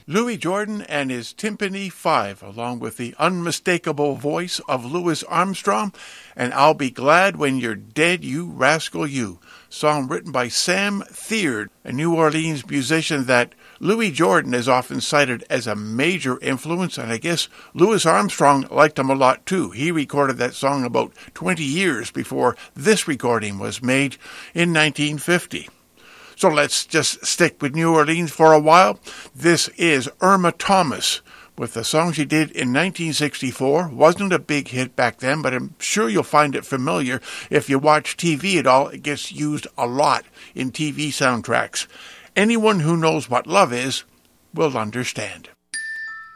Louis Jordan and his Timpani Five, along with the unmistakable voice of Louis Armstrong, and I'll Be Glad When You're Dead, You Rascal You, song written by Sam Thierd, a New Orleans musician that Louis Jordan is often cited as a major influence, and I guess Louis Armstrong liked him a lot too. He recorded that song about 20 years before this recording was made in 1950. So let's just stick with New Orleans for a while. This is Irma Thomas with the song she did in 1964. Wasn't a big hit back then, but I'm sure you'll find it familiar. If you watch TV at all, it gets used a lot in TV soundtracks. Anyone who knows what love is will understand.